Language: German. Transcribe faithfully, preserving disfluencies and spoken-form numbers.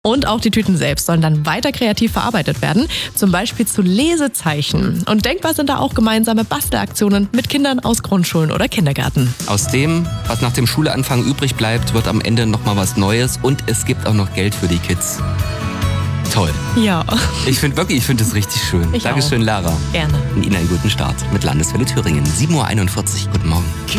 Und auch die Tüten selbst sollen dann weiter kreativ verarbeitet werden, zum Beispiel zu Lesezeichen. Und denkbar sind da auch gemeinsame Bastelaktionen mit Kindern aus Grundschulen oder Kindergärten. Aus dem, was nach dem Schuleanfang übrig bleibt, wird am Ende nochmal was Neues und es gibt auch noch Geld für die Kids. Toll. Ja. Ich finde wirklich, ich finde es richtig schön. Ich Dankeschön, auch. Lara. Gerne. Und Ihnen einen guten Start mit Landeswelle Thüringen. sieben Uhr einundvierzig. Guten Morgen.